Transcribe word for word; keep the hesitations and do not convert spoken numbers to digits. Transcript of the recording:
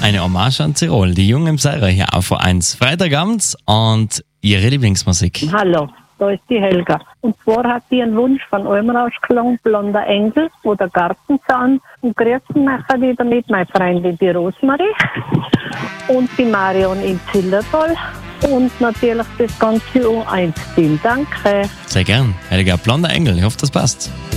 Eine Hommage an Tirol, die Jungen im Seirer hier auf V eins. Freitagabend und ihre Lieblingsmusik. Hallo, da ist die Helga. Und zwar hat die einen Wunsch von eurem rausgeklungen, Blonder Engel oder Gartenzahn. Und grüßen machen die damit meine Freundin, die Rosmarie und die Marion in Zillertal. Und natürlich das ganze U eins Team. Danke. Sehr gern. Helga, Blonder Engel, ich hoffe, das passt.